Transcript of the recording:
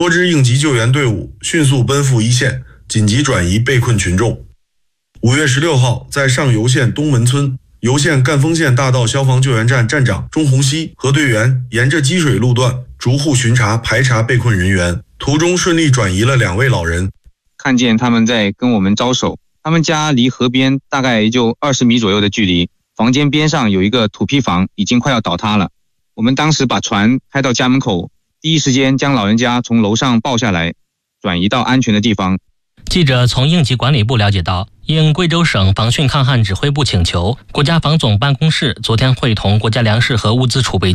多支应急救援队伍迅速奔赴一线，紧急转移被困群众。5月16号，在上游县东门村，油县赣丰县大道消防救援站站长钟洪熙和队员沿着积水路段逐户巡查排查被困人员，途中顺利转移了2位老人。 看见他们在跟我们招手，他们家离河边大概也就20米左右的距离，房间边上有一个土坯房，已经快要倒塌了。我们当时把船开到家门口，第一时间将老人家从楼上抱下来，转移到安全的地方。 记者从应急管理部了解到，应贵州省防汛抗旱指挥部请求，国家防总办公室昨天会同国家粮食和物资储备